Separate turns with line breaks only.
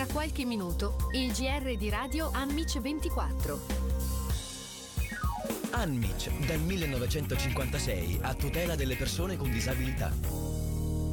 qualche minuto il GR di Radio Anmic 24.
Anmic, dal 1956 a tutela delle persone con disabilità.